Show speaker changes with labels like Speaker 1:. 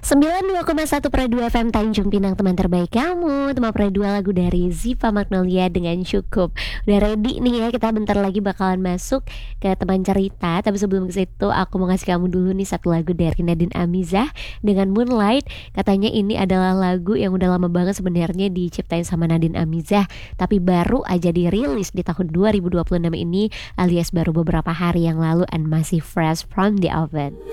Speaker 1: 92,1 per 2 FM Tanjung Pinang, teman terbaik kamu. Teman per 2 lagu dari Ziva Magnolia dengan Cukup. Udah ready nih ya, kita bentar lagi bakalan masuk ke teman cerita. Tapi sebelum ke situ aku mau ngasih kamu dulu nih satu lagu dari Nadine Amizah dengan Moonlight. Katanya ini adalah lagu yang udah lama banget sebenarnya diciptain sama Nadine Amizah, tapi baru aja dirilis di tahun 2026 ini, alias baru beberapa hari yang lalu, and masih fresh from the oven.